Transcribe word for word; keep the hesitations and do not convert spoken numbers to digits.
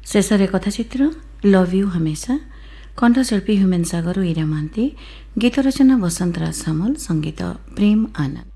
शेषरे कथाचित्र love you हमेशा कंठशिल्पी humane सागर व ईरा महांती गीत रचना वसंतराज सामल संगीत प्रेम आनंद।